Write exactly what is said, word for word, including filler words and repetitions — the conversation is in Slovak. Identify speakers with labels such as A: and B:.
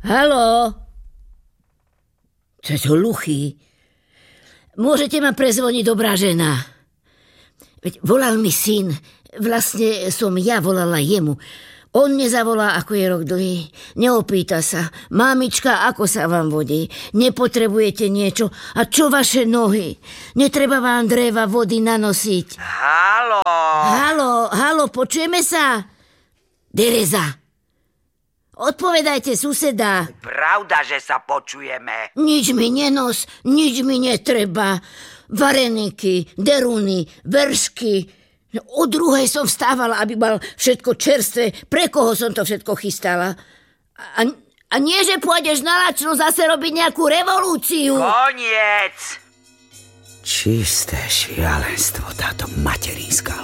A: Haló? Čo je to hluchý? Môžete ma prezvoniť, dobrá žena? Veď volal mi syn. Vlastne som ja volala jemu. On nezavolá, ako je rok dlhý. Neopýta sa. Mamička, ako sa vám vodí? Nepotrebujete niečo? A čo vaše nohy? Netreba vám dreva, vody nanosiť.
B: Haló?
A: Haló, haló, počujeme sa? Dereza. Odpovedajte, suseda.
B: Pravda, že sa počujeme.
A: Nič mi nenos, nič mi netreba. Vareniky, deruny, veršky. O druhej som vstávala, aby mal všetko čerstvé. Pre koho som to všetko chystala? A, a nie, že pôjdeš na lačno zase robiť nejakú revolúciu.
B: Koniec!
C: Čisté šialenstvo táto materinská